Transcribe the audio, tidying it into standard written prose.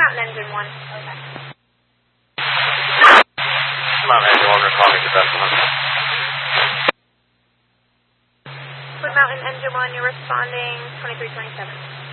Mountain Engine 1. Okay. Mountain Engine 1, responding to Delta 1. Twin Mountain Engine 1, you're responding 2327.